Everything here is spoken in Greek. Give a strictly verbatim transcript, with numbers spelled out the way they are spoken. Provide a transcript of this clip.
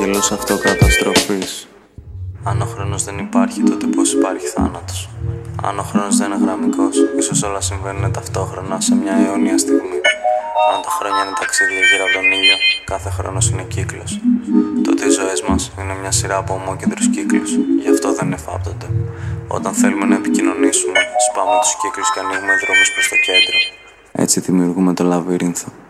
άγγελος αυτοκαταστροφής. Αν ο χρόνος δεν υπάρχει, τότε πώς υπάρχει θάνατος? Αν ο χρόνος δεν είναι γραμμικός, ίσως όλα συμβαίνουν ταυτόχρονα σε μια αιώνια στιγμή. Αν τα χρόνια είναι ταξίδια γύρω από τον ήλιο, κάθε χρόνος είναι κύκλος, τότε οι ζωές μας είναι μια σειρά από ομόκεντρους κύκλους. Γι' αυτό δεν εφάπτονται. Όταν θέλουμε να επικοινωνήσουμε, σπάμε τους κύκλους και ανοίγουμε δρόμους προς το κέντρο. Έτσι δημιουργούμε το λαβύρινθο.